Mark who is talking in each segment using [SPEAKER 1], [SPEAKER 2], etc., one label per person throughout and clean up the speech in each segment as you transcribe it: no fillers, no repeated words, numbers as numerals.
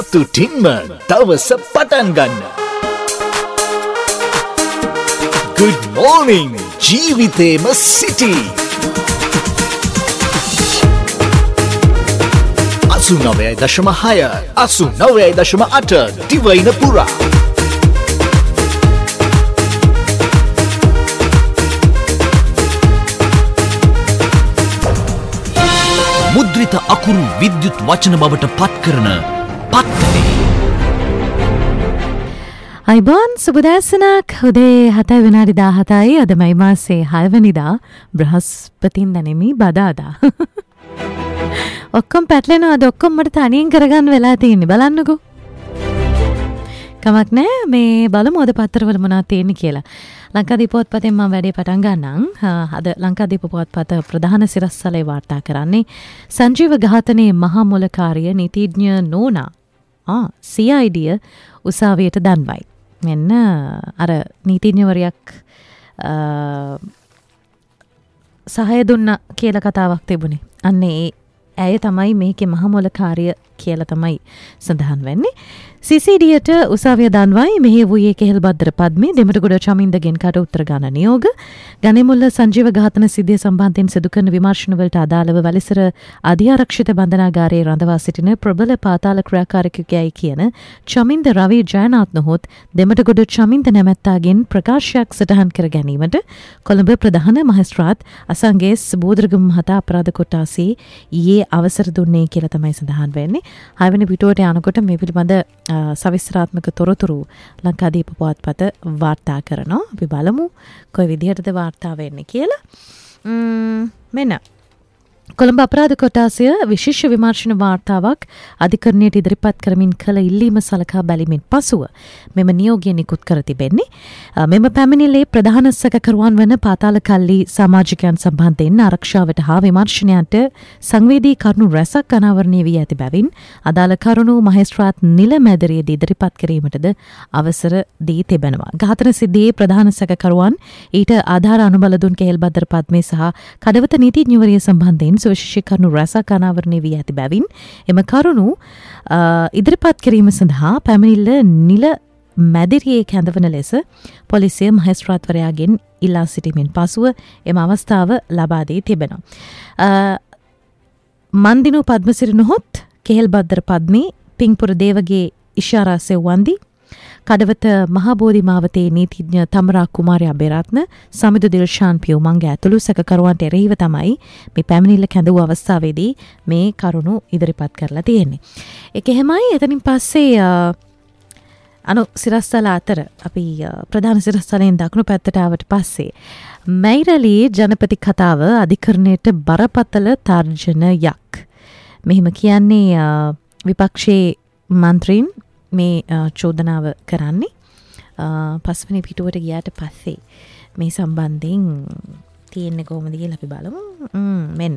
[SPEAKER 1] තුටින්ම දවස පටන් ගන්න. Good morning ජීවිතේම සිටි. 89.6 89.8 දිවයින පුරා. මුද්‍රිත අකුරු විද්‍යුත් වචන බවට පත් කරන පත්තරේ.
[SPEAKER 2] අයිබෝන් සුබදෑසනක් උදේ 7:17යි අද මයි මාසේ 6 වෙනිදා බ්‍රහස්පතින්දා නෙමෙයි බදාදා. ඔක්කොම පැටලෙනවා අද ඔක්කොම මට තනියෙන් කරගන්න වෙලා තියෙන්නේ බලන්නකෝ. කමක් නෑ මේ බලමු අද පත්තරවල මොනවද තියෙන්නේ කියලා. ලංකාදීප පොත්පතෙන් මම වැඩේ පටන් ගන්නම්. අද ලංකාදීප පොත්පත ප්‍රධාන සිරස්තලේ වාර්තා කරන්නේ සංජීව ඝාතනයේ මහා මුලකාරිය නීතිඥ නෝනා CID උසාවියට දන්වයි. මෙන්න අර නීතිඥවරයක් සහාය දුන්නා කියලා කතාවක් තිබුණේ. අන්නේ ඇය තමයි මේකේ මහා මුලකාරිය කියලා තමයි සඳහන් වෙන්නේ. CCDට උසාවිය දන්වයි මෙහි වූයේ කෙහෙල්බද්දර පද්මේ දෙමටගොඩ චමින්දගෙන් කට උත්තර ගන්න නියෝග ගණේමුල්ල සංජීව ඝාතන සිද්ධිය සම්බන්ධයෙන් සිදු කරන විමර්ශනවලට අදාළව වැලිසර අධිආරක්ෂිත බන්ධනාගාරයේ රඳවා සිටින ප්‍රබල පාතාල ක්‍රියාකාරකයෙකුයි කියන චමින්ද රවි ජයනාත් නොහොත් දෙමටගොඩ චමින්ද නැමැත්තාගෙන් ප්‍රකාශයක් සටහන් කර ගැනීමට කොළඹ ප්‍රධාන මහේස්ත්‍රාත් අසංගේස් බෝධරගම මහතා අපරාධ කොට්ටාසේ ඊයේ අවසර දුන්නේ කියලා තමයි සඳහන් වෙන්නේ. 6 වෙනි පිටුවට යනකොට මේ පිළිබඳ සවිස්තරාත්මක තොරතුරු ලංකාදීප පුවත්පත වාර්තා කරනවා. අපි බලමු කොයි විදිහටද වාර්තා වෙන්නේ කියලා. මෙන්න කොළඹ අපරාධ කොට්ටාසය විශේෂ විමර්ශන වාර්තාවක් අධිකරණයට ඉදිරිපත් කරමින් කළ ඉල්ලීම සලකා බැලීමෙන් පසුව මෙම නියෝගය නිකුත් කර තිබෙන්නේ. මෙම පැමිණිල්ලේ ප්‍රධාන සැකකරුවන් වන පාතාල කල්ලි සමාජිකයන් සම්බන්ධයෙන් ආරක්ෂාවට හා විමර්ශනයන්ට සංවේදී කරුණු රැසක් අනාවරණය වී ඇති බැවින් අදාළ කරුණු මහේස්ත්‍රාත් නිල මැදිරියේදී ඉදිරිපත් කිරීමටද අවසර දී තිබෙනවා. ඝාතන සිද්ධියේ ප්‍රධාන සැකකරුවන් ඊට ආධාර අනුබල දුන් කෙහෙල්බද්දර පද්මේ සහ කඩවත නීතිඥවරිය සම්බන්ධයෙන් සුවිශේෂී කරුණු රැසක් අනාවරණය වී ඇති බැවින් එම කරුණු ඉදිරිපත් කිරීම සඳහා පැමිණිල්ල නිල මැදිරියේ කැඳවන ලෙස පොලිසිය මහේස්ත්‍රාත්වරයාගෙන් ඉල්ලා සිටීමෙන් පසුව එම අවස්ථාව ලබා දී තිබෙනවා. මන්දිනු පද්මසිරි නොහොත් කෙහෙල්බද්දර පද්මේ පිංපුර දේවගේ ඉෂාරා සෙව්වන්දි කඩවත මහබෝධි මාවතේ නීතිඥ තමරා කුමාරය අබේරත්න සමිදු දිල්ෂාන් පියුමංග ඇතුළු සැකකරුවන්ට එරෙහිව තමයි මේ පැමිණිල්ල කැඳවූ අවස්ථාවේදී මේ කරුණු ඉදිරිපත් කරලා තියෙන්නේ. ඒක එහෙමයි. එතනින් පස්සේ සිරස්තල අතර අපි ප්‍රධාන සිරස්තලෙන් දකුණු පැත්තට ආවට පස්සේ මෛරලී ජනපති කතාව අධිකරණයට බරපතල තර්ජනයක්. මෙහිම කියන්නේ විපක්ෂයේ මන්ත්‍රීන් මේ චෝදනාව කරන්නේ පස්වෙනි පිටුවට ගියාට පස්සේ මේ සම්බන්ධයෙන් තියෙන්නේ කොහොමද කියලා අපි බලමු. මෙන්න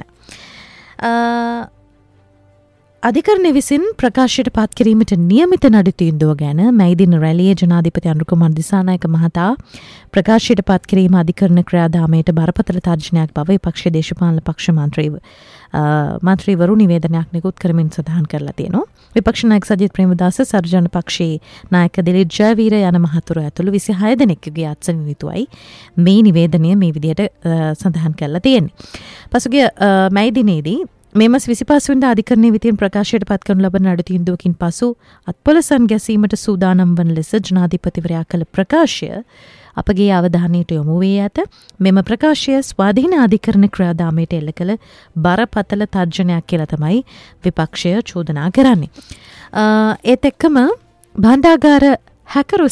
[SPEAKER 2] අධිකරණය විසින් ප්‍රකාශයට පත් කිරීමට නියමිත නඩු තීන්දුව ගැන මැයිදින රැළියේ ජනාධිපති අනුරුකුමාර දිසානායක මහතා ප්‍රකාශයට පත් කිරීම අධිකරණ ක්‍රියාදාමයට බරපතල තර්ජනයක් බව විපක්ෂ දේශපාලන පක්ෂ මන්ත්‍රීවරු නිවේදනයක් නිකුත් කරමින් සඳහන් කරලා තියෙනවා. විපක්ෂ නායක සජිත් ප්‍රේමදාස සර්ජන පක්ෂයේ නායක දිලිත් ජයවීර යන මහතුරු ඇතුළු 26 දෙනෙක්ගේ අත්සනිතුයි මේ නිවේදනය මේ විදිහට සඳහන් කරලා තියෙන්නේ. පසුගිය මැයි දිනේදී මේ මාස 25 වෙනිදා අධිකරණයේ විසින් ප්‍රකාශයට පත් කරනු ලබන නඩු තීන්දුවකින් පසු අත්පොලසන් ගැසීමට සූදානම් වන ලෙස ජනාධිපතිවරයා කළ ප්‍රකාශය අපගේ අවධානයට යොමු වී ඇත. මෙම ප්‍රකාශය ස්වාධීන අධිකරණ ක්‍රියාදාමයට එල්ල කළ බරපතල තර්ජනයක් කියලා තමයි විපක්ෂය චෝදනා කරන්නේ. ඒත් එක්කම භාණ්ඩාගාර හැකරු